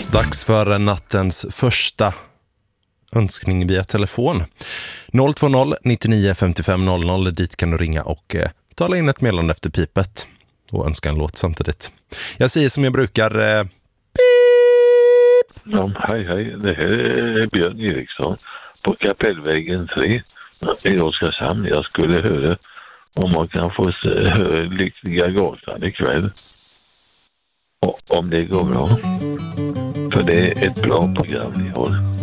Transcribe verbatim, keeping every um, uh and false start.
Dags för nattens första önskning via telefon. noll två noll nittionio femtiofem noll noll, dit kan du ringa och eh, tala in ett meddelande efter pipet och önska en låt samtidigt. Jag säger som jag brukar, eh, pip! Ja, hej hej, det här är Björn Eriksson på Kapellvägen tre i Oskarshamn. Jag skulle höra om man kan få höra Lyckliga gatan ikväll. Och om det går bra. För det är ett bra program ni har.